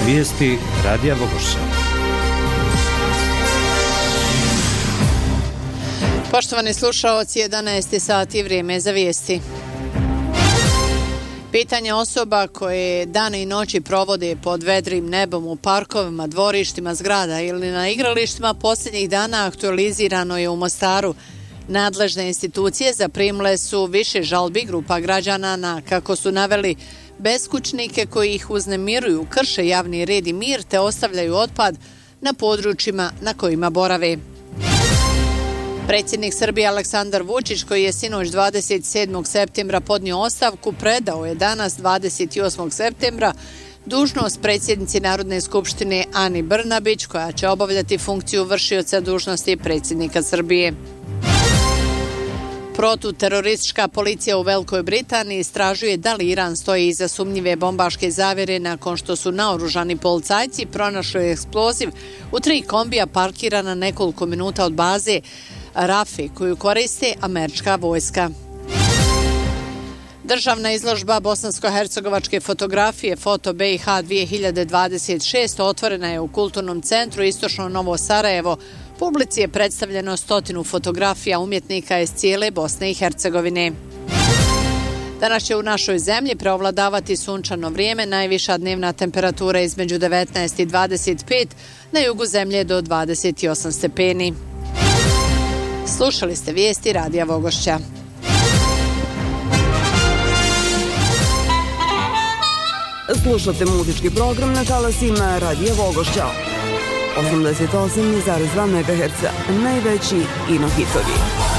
Vijesti Radija Vogošća. Poštovani slušaoci, 11. sati, vrijeme za vijesti. Pitanje osoba koje dane i noći provode pod vedrim nebom u parkovima, dvorištima zgrada ili na igralištima posljednjih dana aktualizirano je u Mostaru. Nadležne institucije zaprimile su više žalbi grupa građana na, kako su naveli, beskućnike koji ih uznemiruju, krše javni red i mir te ostavljaju otpad na područjima na kojima borave. Predsjednik Srbije Aleksandar Vučić, koji je sinoć 27. septembra podnio ostavku, predao je danas 28. septembra dužnost predsjednici Narodne skupštine Ani Brnabić, koja će obavljati funkciju vršioca dužnosti predsjednika Srbije. Protuteroristička policija u Velikoj Britaniji istražuje da li Iran stoji iza sumnjive bombaške zavjere nakon što su naoružani policajci pronašli eksploziv u 3 kombija parkirana nekoliko minuta od baze Rafi koju koriste američka vojska. Državna izložba bosansko-hercegovačke fotografije Foto BiH 2026 otvorena je u Kulturnom centru Istočno Novo Sarajevo. Publici je predstavljeno 100 fotografija umjetnika iz cijele Bosne i Hercegovine. Danas će u našoj zemlji preovladavati sunčano vrijeme, najviša dnevna temperatura između 19 i 25, na jugu zemlje do 28 stepeni. Slušali ste vijesti Radija Vogošća. Slušate muzički program na talasima Radija Vogošća. 88,2 MHz, najveći ino hitovi.